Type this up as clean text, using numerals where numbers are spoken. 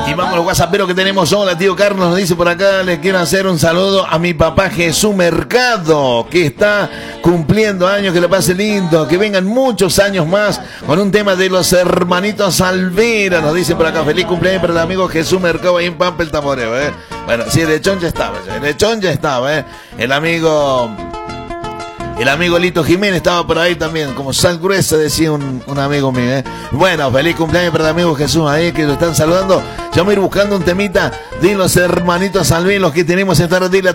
Y vamos a los whatsapperos que tenemos. Hola, tío Carlos, nos dice por acá, le quiero hacer un saludo a mi papá Jesús Mercado, que está cumpliendo años, que le pase lindo, que vengan muchos años más con un tema de los hermanitos Alvera, nos dice por acá, feliz cumpleaños para el amigo Jesús Mercado ahí en Pampa el Tamboreo, Bueno, sí, el lechón ya estaba, El amigo Lito Jiménez estaba por ahí también, como sal gruesa, decía un amigo mío, Bueno, feliz cumpleaños para el amigo Jesús ahí, que lo están saludando. Ya vamos a ir buscando un temita de los hermanitos Alvin, los que tenemos esta tarde.